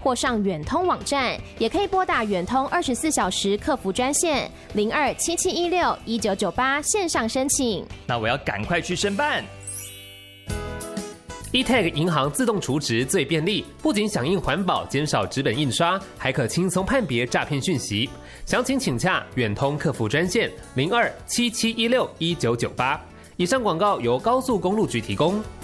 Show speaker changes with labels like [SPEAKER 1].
[SPEAKER 1] 或上远通网站，也可以拨打远通24小时客服专线0277161998线上申请。
[SPEAKER 2] 那我要赶快去申办。
[SPEAKER 3] eTag 银行自动储值最便利，不仅响应环保，减少纸本印刷，还可轻松判别诈骗讯息。详情请洽远通客服专线0277161998。以上广告由高速公路局提供。